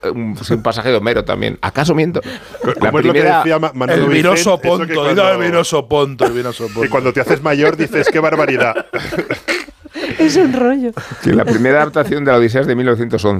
un pasaje de Homero también. ¿Acaso miento? La primera, el vinoso ponto. El vinoso ponto. Y cuando te haces mayor dices, ¡qué barbaridad! Es un rollo. Sí, la primera adaptación de la Odisea es de 1911.